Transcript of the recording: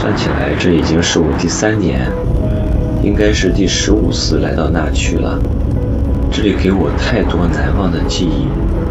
算起来，这已经是我第3年，应该是第15次来到那区了。这里给我太多难忘的记忆。